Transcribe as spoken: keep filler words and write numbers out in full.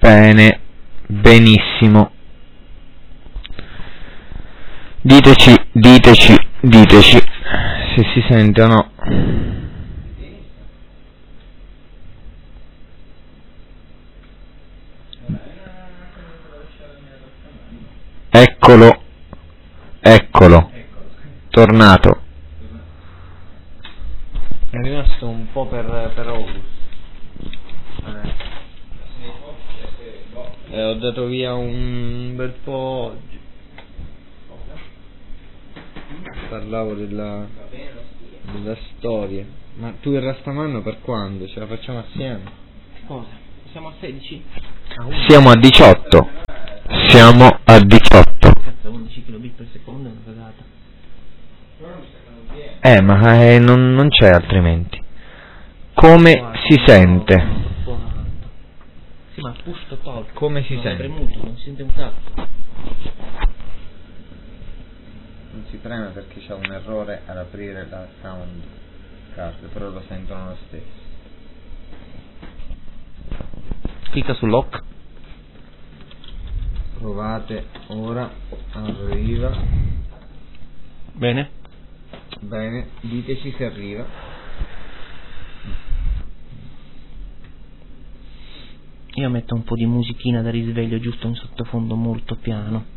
Bene, benissimo. Diteci, diteci, diteci se si sente o no. Eccolo, eccolo, tornato. È rimasto un po' per, per August. Eh, ho dato via un bel po' oggi. Parlavo della, della storia. Ma tu e Rastamanno per quando? Ce la facciamo assieme? Cosa? Siamo a sedici? Siamo a diciotto. Siamo a diciotto. Cazzo, undici kilobit per secondo è una cagata. Eh, ma eh, non, non c'è altrimenti. Come Guarda, si sente? Guarda. Sì, ma push to talk. Come si non sente? è premuto, non si sente un cazzo. Non si preme perché c'è un errore ad aprire la sound card, però lo sentono lo stesso. Clicca su lock. Provate ora, arriva. Bene. Bene, diteci se arriva. Io metto un po' di musichina da risveglio giusto in sottofondo molto piano.